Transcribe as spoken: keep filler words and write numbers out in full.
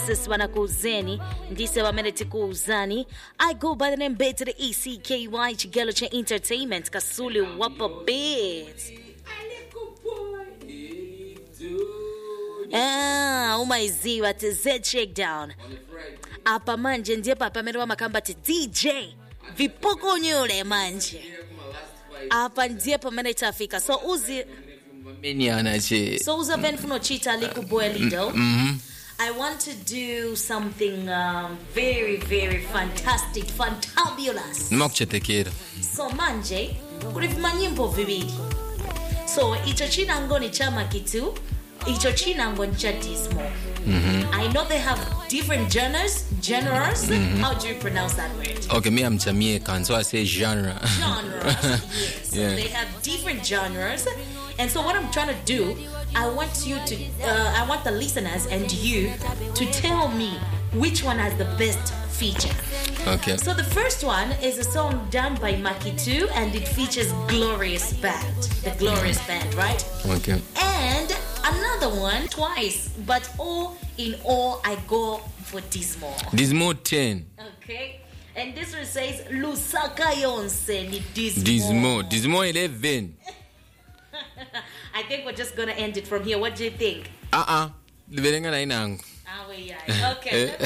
Wanakuzeni ndise wamene tikuuzani. I go by the name B to the E C K Y Chigelo cha Entertainment Kasuli wapa beats. Ah, umaiziwa te Z Shakedown. Apa manje ndiye papa mene wa makamba te D J Vipoko nyule manje. Apa ndiye pa mene itafika. So uzi So uza venfuno chita liku boy lido. Mhm. I want to do something um, very, very fantastic, fantabulous. Nmakuchetekera. So manje, kulivuma nyimbo viwili. So icho chinango ni chama kitu, icho chinango ni cha Dismo. Mm-hmm. I know they have different genres, genres. Mm-hmm. How do you pronounce that word? Okay, me I'm Jamaican, so I say genre. Genres, yes. So Yeah. they have different genres. And so what I'm trying to do, I want you to, uh, I want the listeners and you to tell me which one has the best feature. Okay. So the first one is a song done by Maki two and it features Glorious Band. The Glorious Band, right? Okay. And another one twice, but all in all, I go for Dismo. Dismo ten. Okay. And this one says Lusaka Yonse ni Dismo. Dismo. Dismo eleven. I think we're just gonna end it from here. What do you think? Uh-uh. Libelenga na inangu. Ah, we are. Okay.